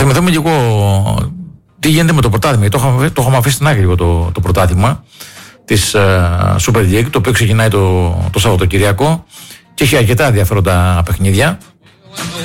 θυμηθούμε και εγώ τι γίνεται με το πρωτάθλημα. Το είχαμε αφήσει στην άκρη λίγο το πρωτάθλημα της Super League, το οποίο ξεκινάει το Σαββατοκυριακό και έχει αρκετά ενδιαφέροντα παιχνίδια.